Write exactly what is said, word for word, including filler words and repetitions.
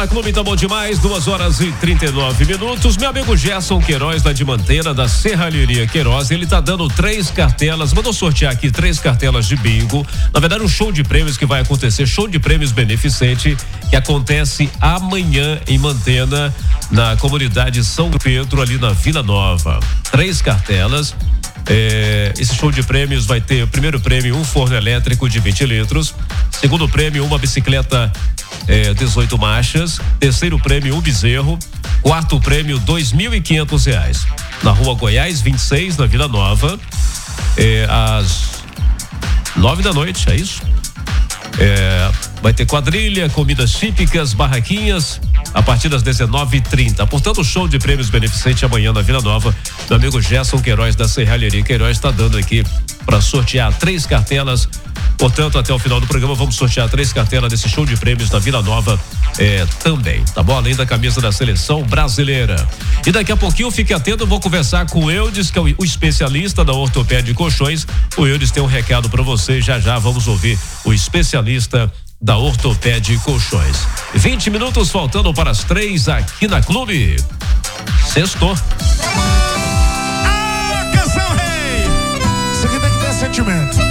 na Clube tá bom demais, duas horas e trinta e nove minutos. Meu amigo Gerson Queiroz, da Diamanteira, da Serralheria Queiroz, ele tá dando três cartelas, mandou sortear aqui três cartelas de bingo. Na verdade, um show de prêmios que vai acontecer, show de prêmios beneficente, que acontece amanhã em Mantena, na comunidade São Pedro, ali na Vila Nova. Três cartelas. É, esse show de prêmios vai ter o primeiro prêmio, um forno elétrico de vinte litros. Segundo prêmio, uma bicicleta é, dezoito marchas. Terceiro prêmio, um bezerro. Quarto prêmio, dois mil e quinhentos reais. Na Rua Goiás, vinte e seis, na Vila Nova. É, às nove da noite, é isso? É, vai ter quadrilha, comidas típicas, barraquinhas, a partir das dezenove e trinta. Portanto, show de prêmios beneficente amanhã na Vila Nova. Meu amigo Gerson Queiroz, da Serralheria Queiroz, está dando aqui para sortear três cartelas. Portanto, até o final do programa vamos sortear três cartelas desse show de prêmios da Vila Nova é, também, tá bom? Além da camisa da seleção brasileira. E daqui a pouquinho, fique atento, eu vou conversar com o Eudes, que é o, o especialista da ortopédia e colchões. O Eudes tem um recado para você, já já vamos ouvir o especialista da ortopédia e colchões. vinte minutos faltando para as três aqui na Clube. Sextou. Ah, canção rei! Isso aqui tem que ter sentimento.